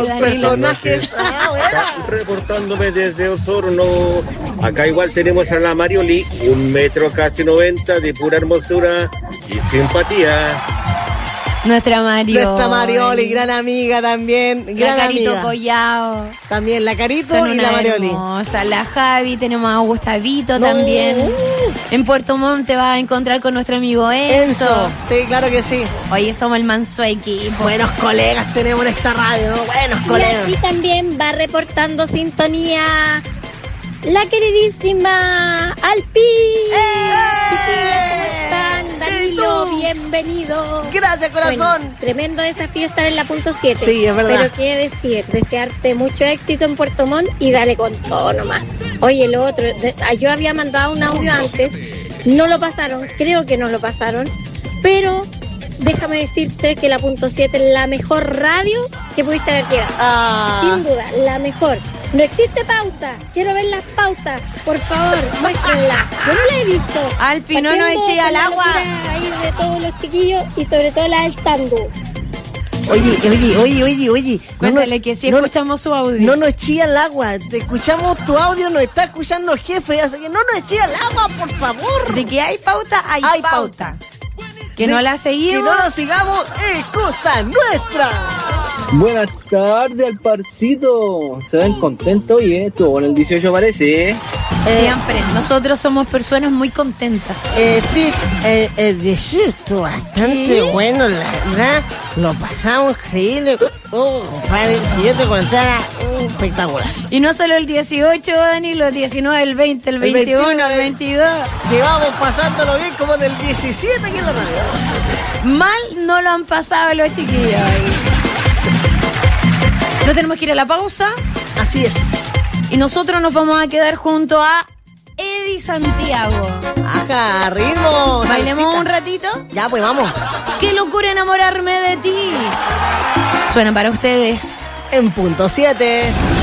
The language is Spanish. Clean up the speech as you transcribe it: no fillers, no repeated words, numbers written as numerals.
los Danilo. personajes. Reportándome desde Osorno. Acá igual tenemos a la Marioli, 1,90 m de pura hermosura y simpatía. Nuestra Marioli, gran amiga también. Gran la Carito amiga. Collao. También la Carito Son y una la Marioli. hermosa. La Javi, tenemos a Gustavito también. En Puerto Montt te vas a encontrar con nuestro amigo Enzo. Sí, claro que sí. Oye, somos el manso equipo. Buenos colegas tenemos en esta radio, ¿no? Buenos Y colegas. aquí también va reportando sintonía la queridísima Alpi. Chiquillas, ¿cómo están? Danilo, bienvenido. Gracias, corazón. Bueno, tremendo desafío estar en la punto 7. Sí, es verdad. Pero qué decir, desearte mucho éxito en Puerto Montt y dale con todo nomás. Oye, lo otro, yo había mandado un audio antes, no lo pasaron, creo que no lo pasaron, pero déjame decirte que la punto 7 es la mejor radio que pudiste haber llegado. Sin duda, la mejor. No existe pauta. Quiero ver las pautas. Por favor, muéstrenla. Yo no la he visto. Alpi, no nos eché al agua. Ahí de todos los chiquillos y sobre todo la del tango. Oye. Cuéntale que sí escuchamos su audio. No nos eché al agua. Te escuchamos tu audio, nos está escuchando el jefe. Así que no nos eché al agua, por favor. De que hay pauta, hay pauta. Que no la seguimos. Que no la sigamos es cosa nuestra. Buenas tardes, Alparcito. Se ven contentos hoy, ¿eh? Estuvo en el 18 parece, Siempre. Nosotros somos personas muy contentas. Sí, el 18 estuvo bastante bueno, la verdad. Lo pasamos increíble. Compadre, si yo te contara, espectacular. Y no solo el 18, Danilo, el 19, el 20, el 21, el 22. Llevamos pasándolo bien como del 17 aquí en la radio. Mal no lo han pasado los chiquillos. No tenemos que ir a la pausa. Así es. Y nosotros nos vamos a quedar junto a Eddie Santiago. Ajá, ritmo. ¿Bailemos salsita. un ratito? Ya, pues vamos. ¡Qué locura enamorarme de ti! Suena para ustedes. En punto 7.